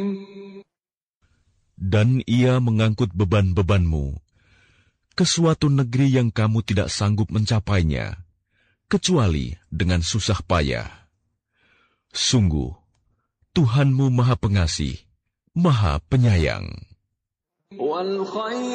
Dan Ia mengangkut beban-bebanmu ke suatu negeri yang kamu tidak sanggup mencapainya, kecuali dengan susah payah. Sungguh, Tuhanmu Maha Pengasih, Maha Penyayang.